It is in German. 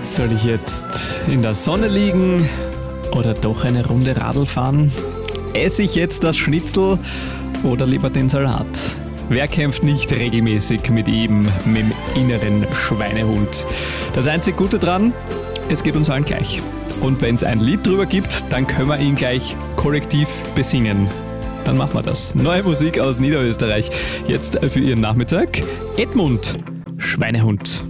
Soll ich jetzt in der Sonne liegen oder doch eine Runde Radl fahren? Esse ich jetzt das Schnitzel oder lieber den Salat? Wer kämpft nicht regelmäßig mit ihm, mit dem inneren Schweinehund? Das einzig Gute dran, es geht uns allen gleich. Und wenn es ein Lied drüber gibt, dann können wir ihn gleich kollektiv besingen. Dann machen wir das. Neue Musik aus Niederösterreich. Jetzt für Ihren Nachmittag. Edmund, Schweinehund.